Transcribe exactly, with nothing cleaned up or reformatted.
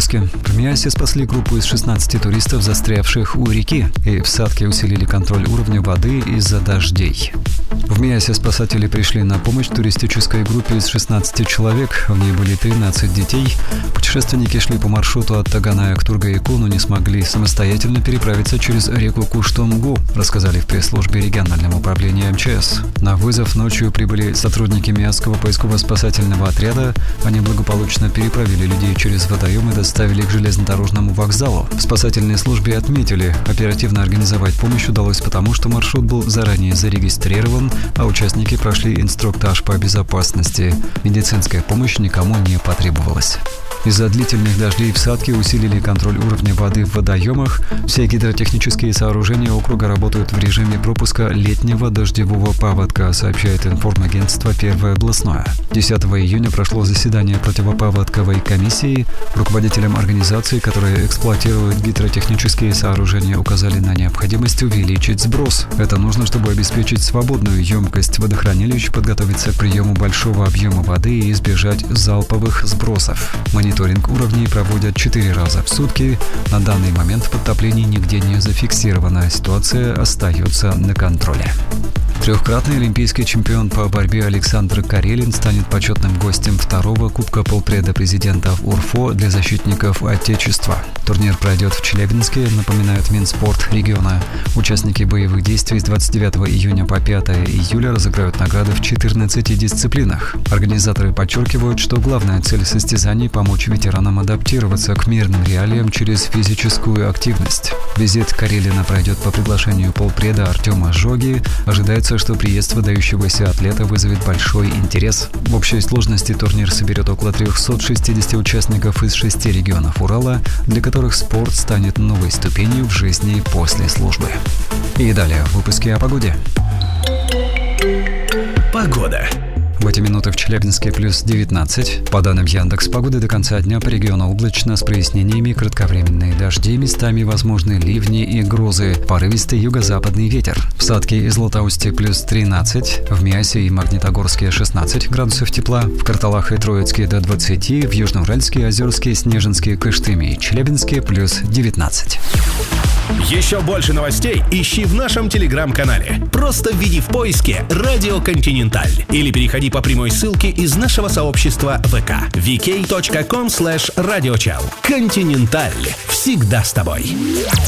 Челябинске. В Миасе спасли группу из шестнадцати туристов, застрявших у реки, и в Садке усилили контроль уровня воды из-за дождей. В Миасе спасатели пришли на помощь туристической группе из шестнадцати человек. В ней были тринадцать детей. Путешественники шли по маршруту от Таганая к Тургаяку, но не смогли самостоятельно переправиться через реку Куштомгу, рассказали в пресс-службе регионального управления эм че эс. На вызов ночью прибыли сотрудники Миасского поисково-спасательного отряда. Они благополучно переправили людей через водоем и доставили к железнодорожному вокзалу. В спасательной службе отметили, оперативно организовать помощь удалось потому, что маршрут был заранее зарегистрирован, а участники прошли инструктаж по безопасности. Медицинская помощь никому не потребовалась. Из-за длительных дождей в Садке усилили контроль уровня воды в водоемах. Все гидротехнические сооружения округа работают в режиме пропуска летнего дождевого паводка, сообщает информагентство «Первое областное». десятого июня прошло заседание противопаводковой комиссии. Руководителям организаций, которые эксплуатируют гидротехнические сооружения, указали на необходимость увеличить сброс. Это нужно, чтобы обеспечить свободную емкость водохранилищ, подготовиться к приему большого объема воды и избежать залповых сбросов. Мониторинг уровней проводят четыре раза в сутки. На данный момент подтоплений нигде не зафиксировано. Ситуация остается на контроле. Трехкратный олимпийский чемпион по борьбе Александр Карелин станет почетным гостем второго Кубка полпреда президентов УРФО для защитников Отечества. Турнир пройдет в Челябинске, напоминает Минспорт региона. Участники боевых действий с двадцать девятого июня по пятого июля разыграют награды в четырнадцати дисциплинах. Организаторы подчеркивают, что главная цель состязаний – помочь ветеранам адаптироваться к мирным реалиям через физическую активность. Визит Карелина пройдет по приглашению полпреда Артема Жоги. Ожидается, что приезд выдающегося атлета вызовет большой интерес. В общей сложности турнир соберет около трехсот шестидесяти участников из шести регионов Урала, для которых спорт станет новой ступенью в жизни после службы. И далее в выпуске о погоде. Погода. В эти минуты в Челябинске плюс девятнадцать. По данным Яндекс.Погоды, до конца дня по региону облачно с прояснениями, кратковременные дожди, местами возможны ливни и грозы, порывистый юго-западный ветер. В Садке и Златоусте плюс тринадцать, в Миасе и Магнитогорске шестнадцать градусов тепла, в Карталах и Троицке до двадцати, в Южноуральске, Озерске, Снежинске, Кыштыме и Челябинске плюс девятнадцать. Еще больше новостей ищи в нашем телеграм-канале. Просто введи в поиске «Радио Континенталь» или переходи по прямой ссылке из нашего сообщества ВК ви кей точка ком слэш радиочел. Континенталь. Всегда с тобой.